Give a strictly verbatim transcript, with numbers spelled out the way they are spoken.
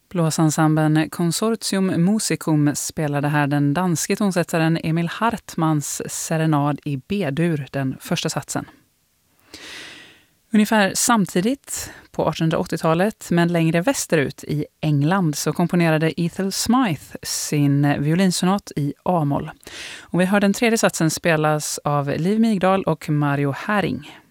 Blåsensemblen Consortium Musicum spelade här den danske tonsättaren Emil Hartmans serenad i B-dur, den första satsen. Ungefär samtidigt, på artonhundraåttiotalet, men längre västerut i England, så komponerade Ethel Smythe sin violinsonat i A-moll. Och vi hör den tredje satsen spelas av Liv Migdal och Mario Häring.